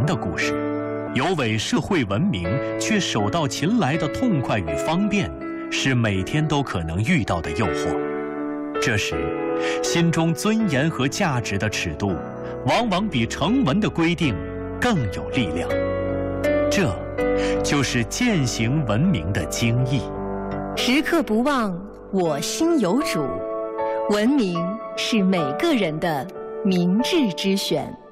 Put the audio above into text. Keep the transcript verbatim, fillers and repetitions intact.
的故事，有伪社会文明却手到擒来的痛快与方便，是每天都可能遇到的诱惑。这时，心中尊严和价值的尺度，往往比成文的规定更有力量。这，就是践行文明的精义。 时刻不忘我心有主，文明是每个人的明智之选。